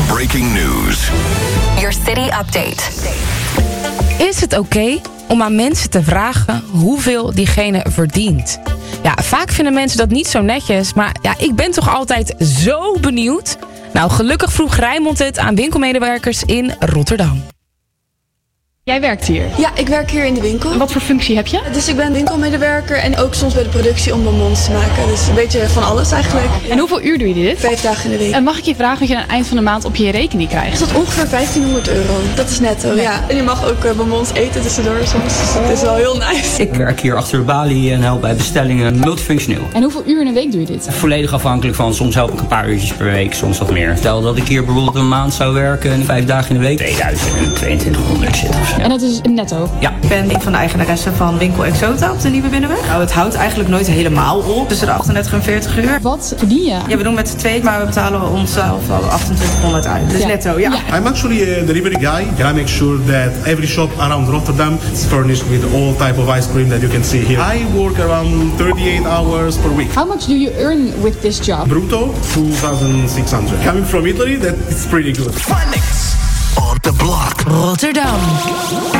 Breaking news. Your city update. Is het oké om aan mensen te vragen hoeveel diegene verdient? Ja, vaak vinden mensen dat niet zo netjes, maar ja, ik ben toch altijd zo benieuwd. Nou, gelukkig vroeg Rijnmond het aan winkelmedewerkers in Rotterdam. Jij werkt hier? Ja, ik werk hier in de winkel. En wat voor functie heb je? Dus ik ben winkelmedewerker en ook soms bij de productie om bonbons te maken. Dus een beetje van alles eigenlijk. En hoeveel uur doe je dit? 5 dagen in de week. En mag ik je vragen wat je aan het eind van de maand op je rekening krijgt? Is dat ongeveer €1500? Dat is netto, ja. En je mag ook bonbons eten tussendoor soms. Dus het is wel heel nice. Ik werk hier achter de balie en help bij bestellingen multifunctioneel. En hoeveel uur in een week doe je dit? Volledig afhankelijk van, soms help ik een paar uurtjes per week, soms wat meer. Stel dat ik hier bijvoorbeeld een maand zou werken en 5 dagen in de week, 2200 zit of zo. En dat is netto? Ja. Ik ben een van de eigenaressen van Winkel Exota op de Nieuwe Binnenweg. Nou, het houdt eigenlijk nooit helemaal op, tussen de 38 en 40 uur. Wat verdien je? Ja, we doen met z'n tweeën, maar we betalen onszelf wel 2800 uit. Dus netto, ja. I'm actually a delivery guy. I make sure that every shop around Rotterdam is furnished with all type of ice cream that you can see here. I work around 38 hours per week. How much do you earn with this job? Brutto, 2,600. Coming from Italy, that is pretty good. Phonics on the block. Rotterdam.